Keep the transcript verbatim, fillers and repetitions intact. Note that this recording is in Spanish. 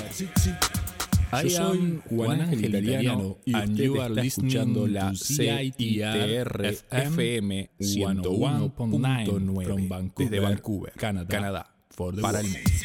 Yo soy Juan Ángel Italiano y usted está escuchando la C I T R F M ciento uno punto nueve desde Vancouver, Canadá, para el mundo.